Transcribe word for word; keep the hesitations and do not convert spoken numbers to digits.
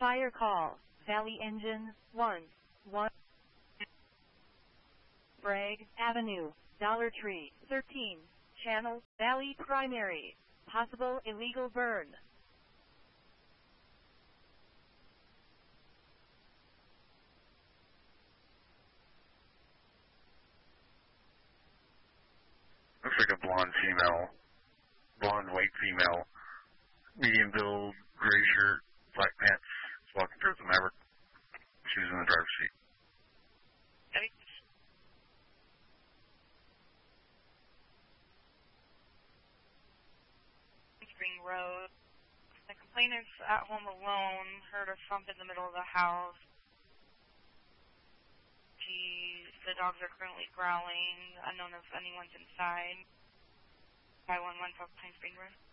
Fire call. Valley Engine, one. one. Bragg Avenue, Dollar Tree, thirteen. Channel, Valley Primary. Possible illegal burn. Looks like a blonde female. Blonde white female. Medium build, gray shirt, black pants. Walking towards the Maverick. She was in the driver's seat. Any? Spring Road. The complainant's at home alone. Heard a thump in the middle of the house. She, the dogs are currently growling. Unknown if anyone's inside. five one one South Pine Spring Road.